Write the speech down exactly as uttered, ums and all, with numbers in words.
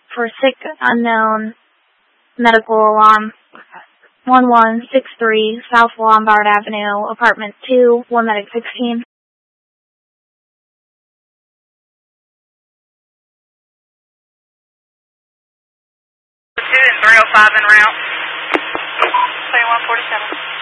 for sick unknown medical alarm. one one six three South Lombard Avenue, apartment two, one medic sixteen. two and three oh five en route. twenty-one forty-seven.